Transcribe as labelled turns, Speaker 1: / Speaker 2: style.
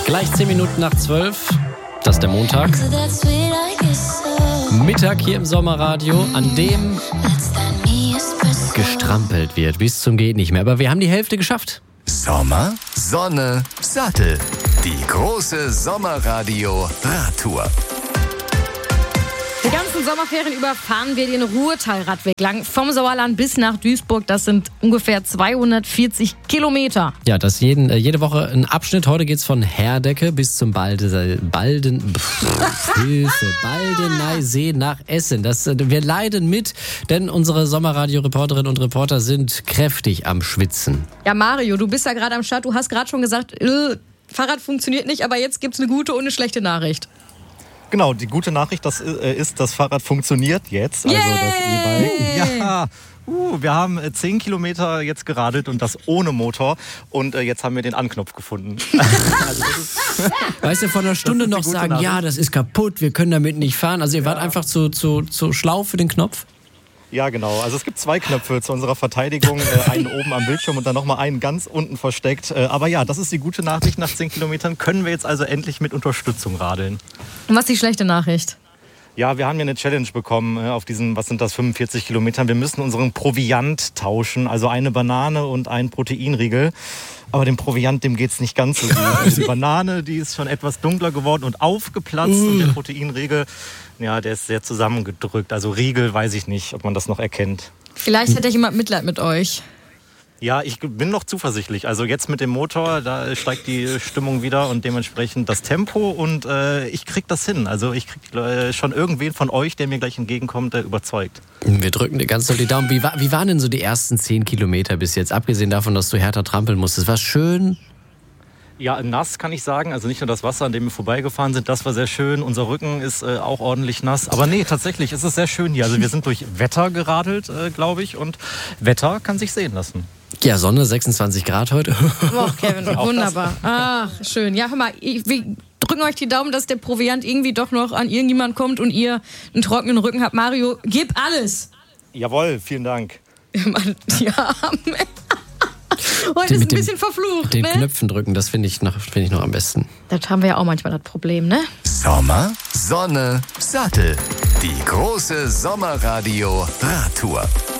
Speaker 1: Gleich 10 Minuten nach 12. Das ist der Montag. Mittag hier im Sommerradio, an dem gestrampelt wird, bis zum geht nicht mehr. Aber wir haben die Hälfte geschafft.
Speaker 2: Sommer, Sonne, Sattel. Die große Sommerradio-Radtour.
Speaker 3: Die ganzen Sommerferien über fahren wir den Ruhrtal-Radweg lang. Vom Sauerland bis nach Duisburg. Das sind ungefähr 240 Kilometer.
Speaker 1: Ja, das jede Woche ein Abschnitt. Heute geht's von Herdecke bis zum Baldeneysee nach Essen. Wir leiden mit, denn unsere Sommerradio-Reporterinnen und Reporter sind kräftig am Schwitzen.
Speaker 3: Ja, Mario, du bist ja gerade am Start. Du hast gerade schon gesagt, Fahrrad funktioniert nicht, aber jetzt gibt's eine gute und eine schlechte Nachricht.
Speaker 4: Genau, die gute Nachricht ist, das Fahrrad funktioniert jetzt, also das E-Bike. Ja, wir haben 10 Kilometer jetzt geradelt und das ohne Motor und jetzt haben wir den Anknopf gefunden. Also
Speaker 1: weißt du, vor einer Stunde noch sagen, Nachricht. Ja, das ist kaputt, wir können damit nicht fahren. Also ihr wart einfach zu schlau für den Knopf?
Speaker 4: Ja, genau. Also es gibt 2 Knöpfe zu unserer Verteidigung. Einen oben am Bildschirm und dann nochmal einen ganz unten versteckt. Aber ja, das ist die gute Nachricht. Nach 10 Kilometern können wir jetzt also endlich mit Unterstützung radeln.
Speaker 3: Und was ist die schlechte Nachricht?
Speaker 4: Ja, wir haben ja eine Challenge bekommen auf diesen, 45 Kilometern. Wir müssen unseren Proviant tauschen. Also eine Banane und einen Proteinriegel. Aber dem Proviant, dem geht's nicht ganz so gut. Also die Banane, die ist schon etwas dunkler geworden und aufgeplatzt. Und der Proteinriegel, ja, der ist sehr zusammengedrückt. Also Riegel, weiß ich nicht, ob man das noch erkennt.
Speaker 3: Vielleicht hätte jemand Mitleid mit euch.
Speaker 4: Ja, ich bin noch zuversichtlich. Also jetzt mit dem Motor, da steigt die Stimmung wieder und dementsprechend das Tempo. Und ich krieg das hin. Also ich krieg schon irgendwen von euch, der mir gleich entgegenkommt, der überzeugt. Wir
Speaker 1: drücken dir ganz doll die Daumen. Wie waren denn so die ersten 10 Kilometer bis jetzt? Abgesehen davon, dass du härter trampeln musstest. War schön?
Speaker 4: Ja, nass kann ich sagen. Also nicht nur das Wasser, an dem wir vorbeigefahren sind, das war sehr schön. Unser Rücken ist auch ordentlich nass. Aber nee, tatsächlich ist es sehr schön hier. Also wir sind durch Wetter geradelt, glaube ich. Und Wetter kann sich sehen lassen.
Speaker 1: Ja, Sonne, 26 Grad heute.
Speaker 3: Boah, Kevin, wunderbar. Ach, schön. Ja, hör mal, wir drücken euch die Daumen, dass der Proviant irgendwie doch noch an irgendjemand kommt und ihr einen trockenen Rücken habt. Mario, gib alles.
Speaker 4: Jawohl, vielen Dank.
Speaker 3: Ja, heute ist ein bisschen verflucht,
Speaker 1: den
Speaker 3: ne?
Speaker 1: Knöpfen drücken, das finde ich noch am besten.
Speaker 3: Das haben wir ja auch manchmal das Problem, ne?
Speaker 2: Sommer, Sonne, Sattel. Die große Sommerradio-Radtour.